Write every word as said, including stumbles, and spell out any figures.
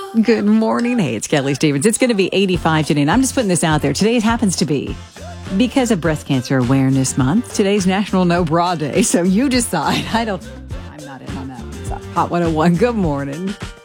Good morning. Hey, it's Kelly Stevens. It's going to be eighty-five today, and I'm just putting this out there. Today happens to be, because of Breast Cancer Awareness Month, today's National No Bra Day. So you decide. I don't, I'm not in on that one. So, Hot one oh one, good morning.